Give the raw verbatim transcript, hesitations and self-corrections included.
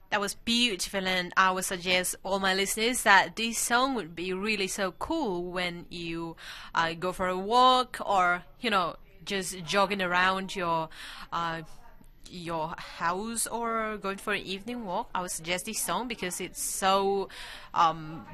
That was beautiful, and I would suggest all my listeners that this song would be really so cool when you uh, go for a walk, or you know, just jogging around your uh, your house, or going for an evening walk. I would suggest this song because it's so um,